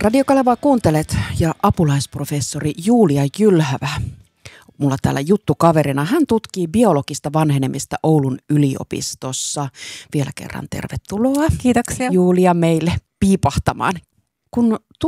Radiokanavaa kuuntelet ja apulaisprofessori Julia Jylhävä. Mulla täällä juttu kaverina. Hän tutkii biologista vanhenemista Oulun yliopistossa. Vielä kerran tervetuloa. Kiitoksia. Julia meille piipahtamaan. Kun